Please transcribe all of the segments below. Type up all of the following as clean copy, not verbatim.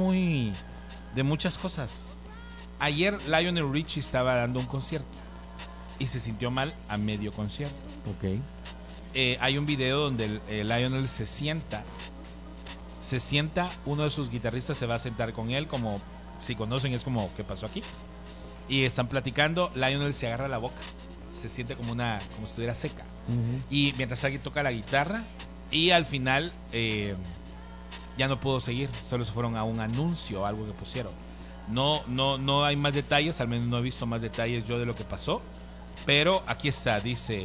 de muchas cosas. Ayer Lionel Richie estaba dando un concierto y se sintió mal a medio concierto. Ok. Hay un video donde Lionel se sienta, uno de sus guitarristas se va a sentar con él, como si conocen, es como ¿qué pasó aquí? Y están platicando, Lionel se agarra la boca, se siente como si estuviera seca. Y mientras alguien toca la guitarra, y al final ya no pudo seguir, solo se fueron a un anuncio, algo que pusieron. No hay más detalles, al menos no he visto más detalles yo de lo que pasó, pero aquí está, dice: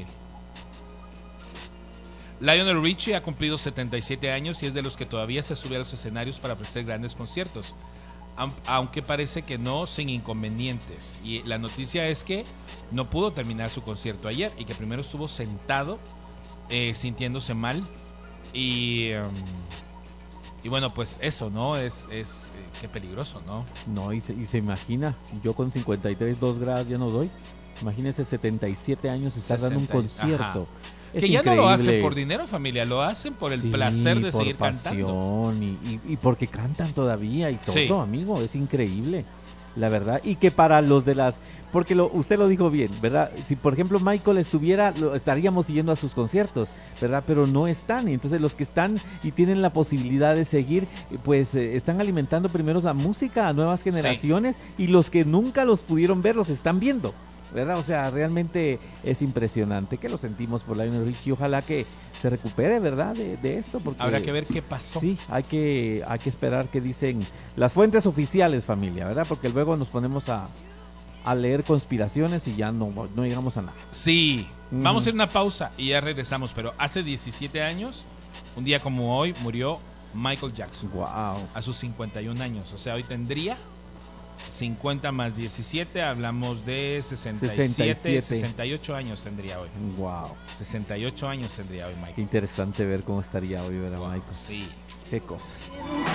Lionel Richie ha cumplido 77 años y es de los que todavía se sube a los escenarios para ofrecer grandes conciertos, aunque parece que no sin inconvenientes. Y la noticia es que no pudo terminar su concierto ayer y que primero estuvo sentado sintiéndose mal y bueno, pues eso, ¿no? Es qué peligroso, ¿no? No, y se imagina, yo con 53, 2 grados ya no doy. Imagínese 77 años estar dando un concierto. Es que ya increíble. No lo hacen por dinero, familia, lo hacen por el placer de seguir cantando. Y porque cantan todavía y todo, sí. Amigo, es increíble, la verdad. Y que para los de las... Porque usted lo dijo bien, ¿verdad? Si por ejemplo Michael estuviera, estaríamos yendo a sus conciertos, ¿verdad? Pero no están, y entonces los que están y tienen la posibilidad de seguir, pues están alimentando primero la música a nuevas generaciones, y los que nunca los pudieron ver los están viendo, ¿verdad? O sea, realmente es impresionante, que lo sentimos por Lionel Richie. Ojalá que se recupere, ¿verdad? De esto, porque habrá que ver qué pasó. Sí, hay que esperar qué dicen las fuentes oficiales, familia, ¿verdad? Porque luego nos ponemos a leer conspiraciones y ya no llegamos a nada. Sí, vamos a ir a una pausa y ya regresamos, pero hace 17 años, un día como hoy, murió Michael Jackson. Wow. A sus 51 años, o sea, hoy tendría 50 más 17, hablamos de 67. 68 años tendría hoy. Wow. 68 años tendría hoy Michael. Qué interesante ver cómo estaría hoy, ¿verdad, Michael? Sí. Qué cosas.